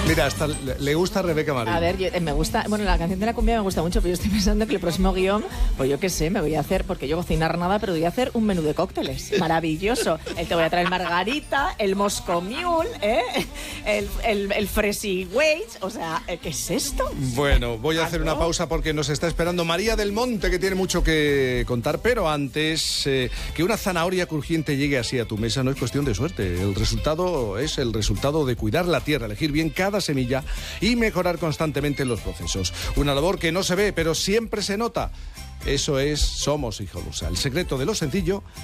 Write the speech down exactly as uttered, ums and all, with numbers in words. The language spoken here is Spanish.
Mira, hasta le, le gusta a Rebeca Marín. A ver, yo, eh, me gusta, bueno, la canción de la cumbia me gusta mucho, pero yo estoy pensando que el próximo guión, pues yo qué sé, me voy a hacer, porque yo cocinar nada, pero voy a hacer un menú de cócteles. Maravilloso. El, te voy a traer margarita, el Moscow Mule, ¿eh? el, el, el Fresi Waits, o sea, ¿qué es esto? Bueno, voy a hacer una pausa porque nos está esperando María del Monte, que tiene mucho que contar, pero antes, eh, que una zanahoria crujiente llegue así a tu mesa no es cuestión de suerte. El resultado es el resultado de cuidar la tierra, elegir bien cada semilla y mejorar constantemente los procesos. Una labor que no se ve, pero siempre se nota. Eso es Somos Hijolusa. El secreto de lo sencillo